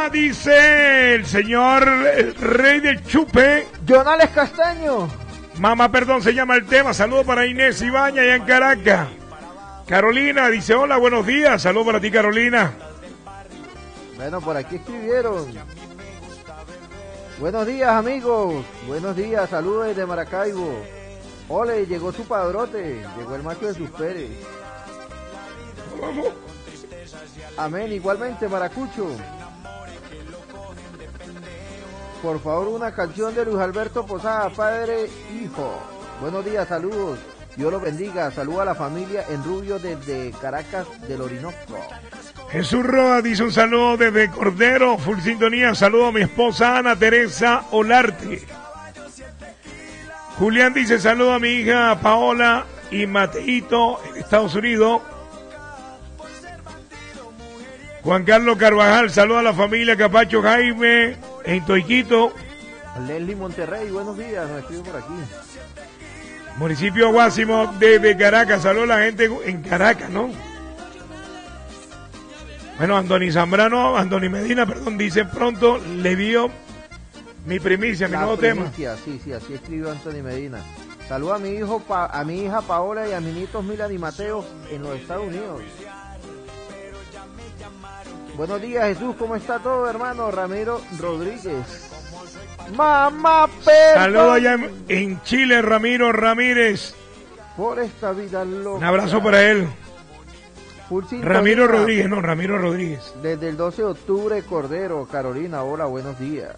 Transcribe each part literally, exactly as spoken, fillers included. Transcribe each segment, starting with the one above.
dice el señor el rey del chupe. Jonales Castaño. Mamá, perdón, se llama el tema. Saludos para Inés Ibaña allá en Caracas. Carolina dice, hola, buenos días. Saludos para ti, Carolina. Bueno, por aquí escribieron. Buenos días, amigos. Buenos días, saludos desde Maracaibo. Ole, llegó su padrote. Llegó el macho de sus Pérez. Vamos. Amén, igualmente, Maracucho. Por favor, una canción de Luis Alberto Posada, padre, hijo. Buenos días, saludos. Dios los bendiga. Saludos a la familia en Rubio desde Caracas del Orinoco. Jesús Roa dice un saludo desde Cordero, full sintonía. Saludo a mi esposa Ana Teresa Olarte. Julián dice saludo a mi hija Paola y Mateito en Estados Unidos. Juan Carlos Carvajal, saludo a la familia Capacho Jaime en Toiquito. Leslie Monterrey, buenos días, nos escribe por aquí. Municipio Guásimo desde Caracas, saludo a la gente en Caracas, ¿no? Bueno, Andoni Zambrano, Andoni Medina, perdón, dice pronto le dio mi primicia, mi La nuevo primicia, tema. Sí, sí, así escribió Anthony Medina. Saludos a mi hijo, pa, a mi hija Paola y a mis nietos Milan y Mateo en los Estados Unidos. Buenos días, Jesús, ¿cómo está todo, hermano? Ramiro Rodríguez. Mamá, perdón. Saludos allá en, en Chile, Ramiro Ramírez. Por esta vida loca. Un abrazo para él. Full sintonía. Ramiro Rodríguez, no, Ramiro Rodríguez. Desde el doce de octubre, Cordero, Carolina, hola, buenos días.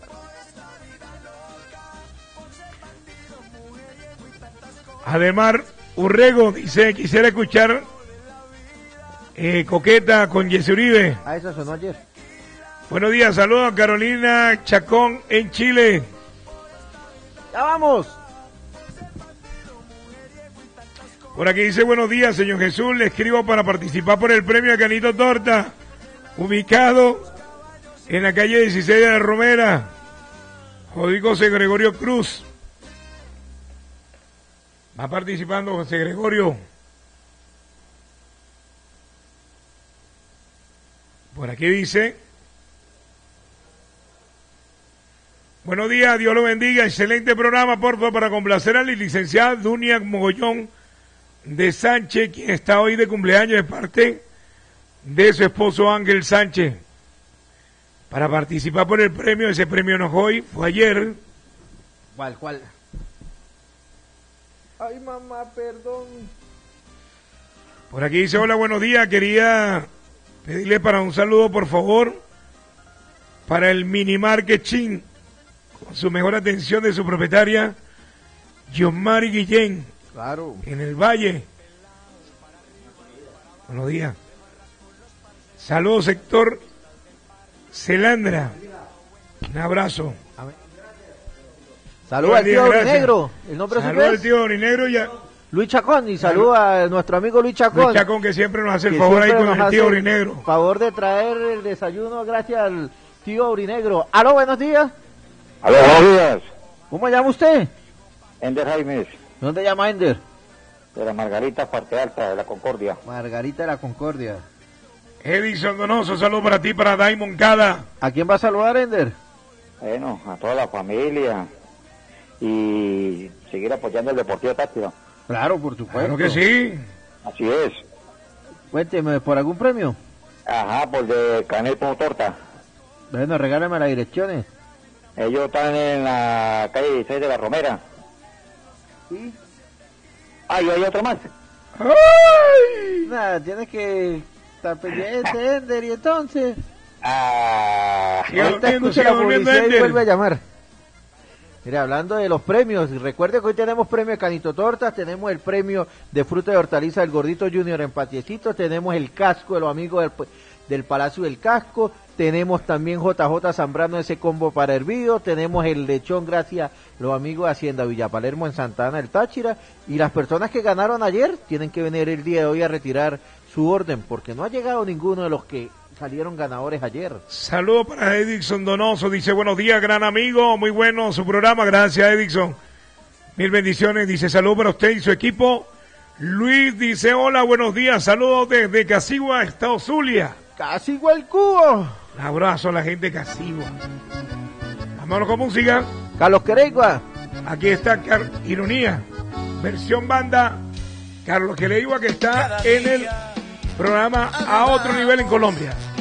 Ademar Urrego dice, quisiera escuchar eh, Coqueta con Jesse Uribe. Ah, esa sonó ayer. Buenos días, saludos a Carolina Chacón en Chile. ¡Ya vamos! Por aquí dice, buenos días, señor Jesús, le escribo para participar por el premio a Canito Torta, ubicado en la calle dieciséis de la Romera, Jodico José Gregorio Cruz. Va participando José Gregorio. Por aquí dice, buenos días, Dios lo bendiga, excelente programa, por favor, para complacer a la licenciada Dunia Mogollón de Sánchez, quien está hoy de cumpleaños de parte de su esposo Ángel Sánchez. Para participar por el premio, ese premio no es hoy, fue ayer. ¿Cuál, cuál? Ay, mamá, perdón. Por aquí dice, hola, buenos días, quería pedirle para un saludo, por favor, para el Mini Market Chin, con su mejor atención de su propietaria, Yomari Guillén. Claro. En el Valle. Buenos días. Saludos, sector Celandra. Un abrazo. Saludos al tío Orinegro. El nombre de su Saludos al tío Orinegro y a Luis Chacón. Y saludos a nuestro amigo Luis Chacón. Luis Chacón, que siempre nos hace el favor ahí con el tío Orinegro. Favor de traer el desayuno gracias al tío Orinegro. Aló, buenos días. Aló, buenos días. ¿Cómo llama usted? Ender Jaimes. ¿Dónde llama Ender? De la Margarita, parte alta, de la Concordia. Margarita de la Concordia. Edison Donoso, saludos para ti, para Daimon Cada. ¿A quién va a saludar, Ender? Bueno, a toda la familia. Y seguir apoyando el Deportivo Táchira. Claro, por supuesto. Claro que sí. Así es. Cuénteme, ¿por algún premio? Ajá, por de Canel como Torta. Bueno, regálame las direcciones. Ellos están en la calle dieciséis de la Romera. ¿Sí? Ah, y hay otro más. ¡Ay! Nada, tienes que estar pendiente, Ender, y entonces... Ah, Siga ahorita durmiendo, escucha siga la durmiendo, publicidad y Ender. vuelve a llamar. Mire, hablando de los premios, recuerde que hoy tenemos premio de Canito Tortas, tenemos el premio de fruta y hortaliza del Gordito Junior en Patiecito, tenemos el casco de los amigos del, del Palacio del Casco, tenemos también J J Zambrano, ese combo para hervido, tenemos el lechón gracias a los amigos de Hacienda Villa Palermo en Santa Ana del Táchira, y las personas que ganaron ayer tienen que venir el día de hoy a retirar su orden, porque no ha llegado ninguno de los que salieron ganadores ayer. Saludos para Edison Donoso, dice buenos días, gran amigo, muy bueno su programa, gracias Edison, mil bendiciones, dice saludos para usted y su equipo. Luis dice hola, buenos días, saludos desde Casigua, Estado Zulia. Casi igual cubo. Un abrazo a la gente de Casigua. Vámonos con música. Carlos Queregua. Aquí está Car Ironía, versión banda. Carlos Queregua, que está en el programa A Otro Nivel en Colombia.